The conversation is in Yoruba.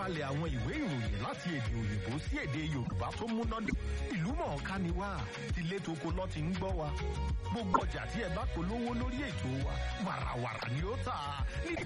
àtúpalẹ̀ àwọn ìwé ìròyìn láti èdè òyìnbó sí èdè Yorùbá tó múnádóko. Ìlú mọ̀ọ́ká ni wá, tilé toko ló ti ń gbọ́ wa. Gbogbo ọjà tí ẹ bá polówó lórí ètò wa, wàràwàrà ni ó tà.